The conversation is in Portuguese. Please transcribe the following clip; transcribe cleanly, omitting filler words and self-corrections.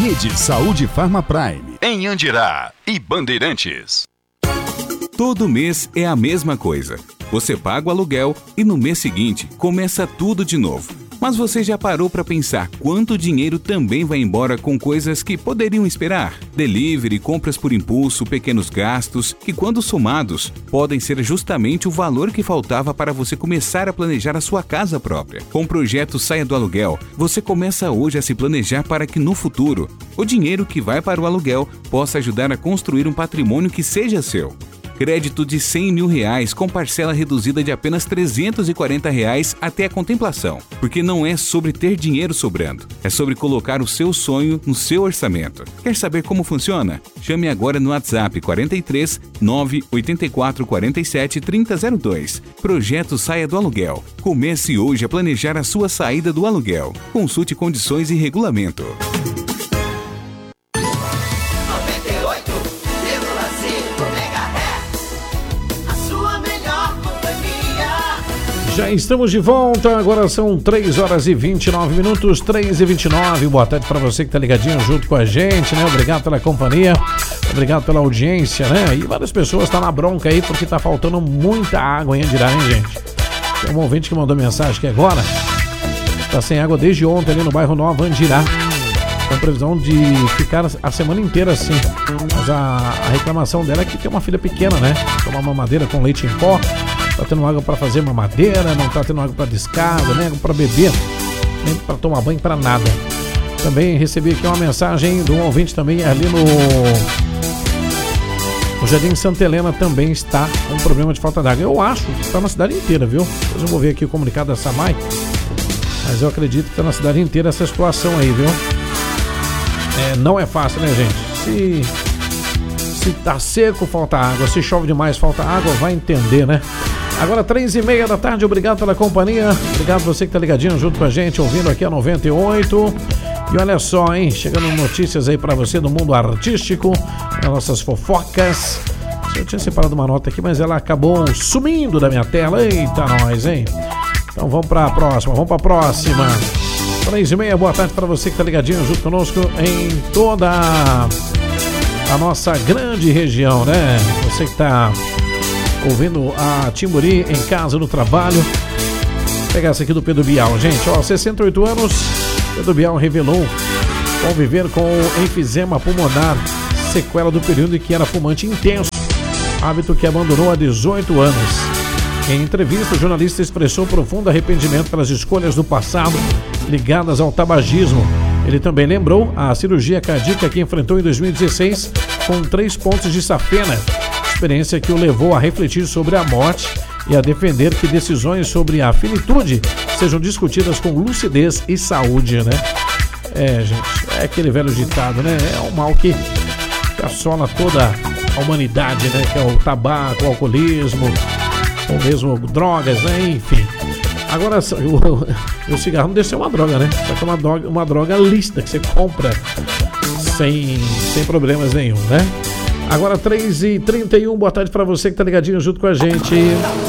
Rede Saúde Farma Prime, em Andirá e Bandeirantes. Todo mês é a mesma coisa. Você paga o aluguel e no mês seguinte começa tudo de novo. Mas você já parou para pensar quanto dinheiro também vai embora com coisas que poderiam esperar? Delivery, compras por impulso, pequenos gastos, que quando somados, podem ser justamente o valor que faltava para você começar a planejar a sua casa própria. Com o projeto Saia do Aluguel, você começa hoje a se planejar para que no futuro, o dinheiro que vai para o aluguel possa ajudar a construir um patrimônio que seja seu. Crédito de R$100 mil com parcela reduzida de apenas R$340 até a contemplação. Porque não é sobre ter dinheiro sobrando, é sobre colocar o seu sonho no seu orçamento. Quer saber como funciona? Chame agora no WhatsApp 43 984 47 3002. Projeto Saia do Aluguel. Comece hoje a planejar a sua saída do aluguel. Consulte condições e regulamento. Já estamos de volta, agora são 3 horas e 29 minutos, 3h29. Boa tarde para você que tá ligadinho junto com a gente, né? Obrigado pela companhia, obrigado pela audiência, né? E várias pessoas estão na bronca aí porque tá faltando muita água em Andirá, hein, gente? Tem um ouvinte que mandou mensagem que agora tá sem água desde ontem ali no bairro Nova Andirá. Com previsão de ficar a semana inteira assim. Mas a reclamação dela é que tem uma filha pequena, né? Tomar mamadeira com leite em pó. Tá tendo água para fazer mamadeira, não tá tendo água para descarga, nem água para beber, nem para tomar banho, para nada. Também recebi aqui uma mensagem de um ouvinte também ali no Jardim Santa Helena, também está com um problema de falta d'água. Eu acho que está na cidade inteira, viu? Depois eu vou ver aqui o comunicado da SAMAI, mas eu acredito que está na cidade inteira essa situação aí, viu? Não é fácil, né, gente? Se tá seco, falta água. Se chove demais, falta água, vai entender, né? Agora 3h30 da tarde, obrigado pela companhia. Obrigado você que tá ligadinho junto com a gente, ouvindo aqui a 98. E olha só, hein? Chegando notícias aí pra você do mundo artístico, as nossas fofocas. Eu tinha separado uma nota aqui, mas ela acabou sumindo da minha tela. Eita, nós, hein? Então vamos pra próxima, 3h30, boa tarde pra você que tá ligadinho junto conosco em toda a nossa grande região, né? Você que tá ouvindo a Timburi em casa, no trabalho. Vou pegar essa aqui do Pedro Bial, gente. 68 anos, Pedro Bial revelou conviver com enfisema pulmonar, sequela do período em que era fumante intenso, hábito que abandonou há 18 anos. Em entrevista, o jornalista expressou profundo arrependimento pelas escolhas do passado ligadas ao tabagismo. Ele também lembrou a cirurgia cardíaca que enfrentou em 2016 com 3 pontos de safena, experiência que o levou a refletir sobre a morte e a defender que decisões sobre a finitude sejam discutidas com lucidez e saúde, né? Gente, é aquele velho ditado, né? É um mal que assola toda a humanidade, né? Que é o tabaco, o alcoolismo, ou mesmo drogas, né? Enfim. Agora, o cigarro não deixa de ser uma droga, né? Só que é uma droga lícita que você compra sem problemas nenhum, né? Agora 3h31, boa tarde pra você que tá ligadinho junto com a gente.